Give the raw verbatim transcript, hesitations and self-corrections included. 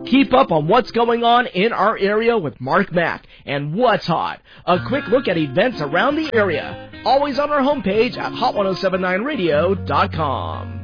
Keep up on what's going on in our area with Mark Mack and What's Hot, a quick look at events around the area. Always on our homepage at hot ten seventy-nine radio dot com.